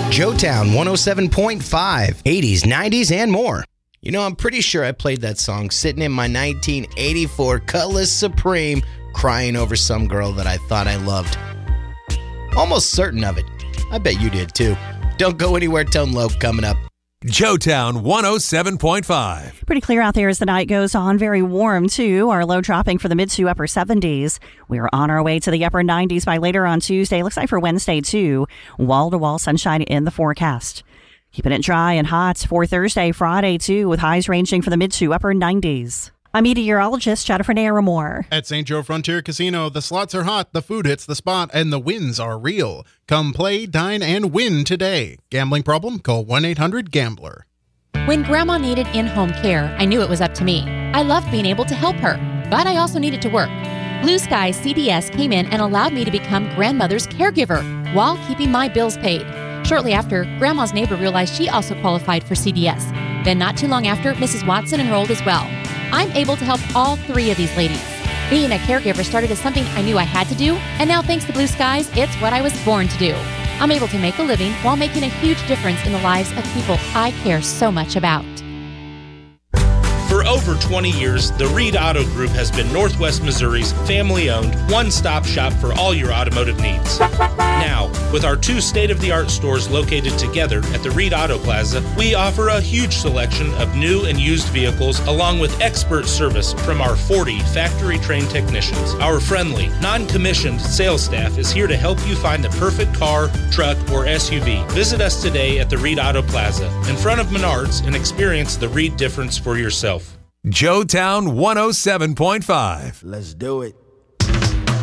Joetown 107.5, 80s, 90s, and more. You know, I'm pretty sure I played that song sitting in my 1984 Cutlass Supreme, crying over some girl that I thought I loved. Almost certain of it. I bet you did too. Don't go anywhere. Tone Loc coming up. Joetown 107.5. Pretty clear out there as the night goes on. Very warm, too. Our low dropping for the mid to upper 70s. We're on our way to the upper 90s by later on Tuesday. Looks like for Wednesday, too. Wall-to-wall sunshine in the forecast. Keeping it dry and hot for Thursday, Friday, too, with highs ranging from the mid to upper 90s. I'm meteorologist Jennifer Naramore. At St. Joe Frontier Casino, the slots are hot, the food hits the spot, and the wins are real. Come play, dine, and win today. Gambling problem? Call 1-800-GAMBLER. When Grandma needed in-home care, I knew it was up to me. I loved being able to help her, but I also needed to work. Blue Sky CDS came in and allowed me to become grandmother's caregiver while keeping my bills paid. Shortly after, Grandma's neighbor realized she also qualified for CDS. Then not too long after, Mrs. Watson enrolled as well. I'm able to help all three of these ladies. Being a caregiver started as something I knew I had to do, and now thanks to Blue Skies, it's what I was born to do. I'm able to make a living while making a huge difference in the lives of people I care so much about. For over 20 years, the Reed Auto Group has been Northwest Missouri's family-owned, one-stop shop for all your automotive needs. Now, with our two state-of-the-art stores located together at the Reed Auto Plaza, we offer a huge selection of new and used vehicles along with expert service from our 40 factory-trained technicians. Our friendly, non-commissioned sales staff is here to help you find the perfect car, truck, or SUV. Visit us today at the Reed Auto Plaza in front of Menards and experience the Reed difference for yourself. Joetown 107.5. Let's do it.